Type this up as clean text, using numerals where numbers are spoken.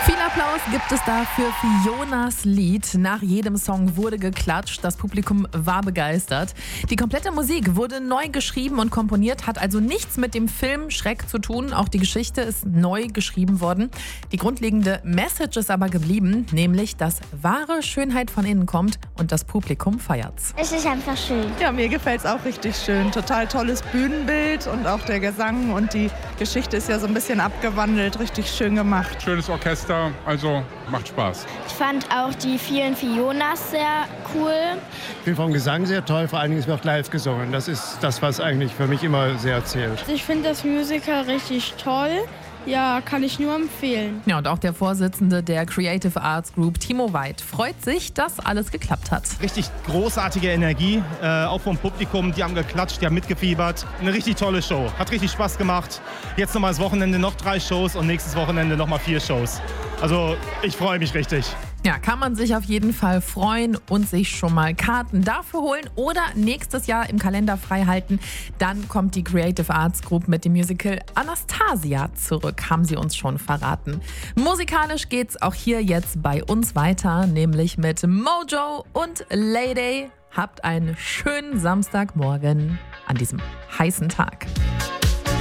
Viel Applaus gibt es da für Fionas Lied. Nach jedem Song wurde geklatscht, das Publikum war begeistert. Die komplette Musik wurde neu geschrieben und komponiert, hat also nichts mit dem Film Schreck zu tun. Auch die Geschichte ist neu geschrieben worden. Die grundlegende Message ist aber geblieben, nämlich, dass wahre Schönheit von innen kommt und das Publikum feiert's. Es ist einfach schön. Ja, mir gefällt es auch richtig schön. Total tolles Bühnenbild und auch der Gesang und die Geschichte ist ja so ein bisschen abgewandelt, richtig schön gemacht. Schönes Orchester, also macht Spaß. Ich fand auch die vielen Fionas sehr cool. Ich finde vom Gesang sehr toll, vor allen Dingen ist mir auch live gesungen. Das ist das, was eigentlich für mich immer sehr zählt. Ich finde das Musical richtig toll. Ja, kann ich nur empfehlen. Ja, und auch der Vorsitzende der Creative Arts Group, Timo Weid, freut sich, dass alles geklappt hat. Richtig großartige Energie, auch vom Publikum. Die haben geklatscht, die haben mitgefiebert. Eine richtig tolle Show. Hat richtig Spaß gemacht. Jetzt nochmal das Wochenende noch 3 Shows und nächstes Wochenende nochmal 4 Shows. Also ich freue mich richtig. Ja, kann man sich auf jeden Fall freuen und sich schon mal Karten dafür holen oder nächstes Jahr im Kalender freihalten. Dann kommt die Creative Arts Group mit dem Musical Anastasia zurück, haben sie uns schon verraten. Musikalisch geht's auch hier jetzt bei uns weiter, nämlich mit Mojo und Lady. Habt einen schönen Samstagmorgen an diesem heißen Tag.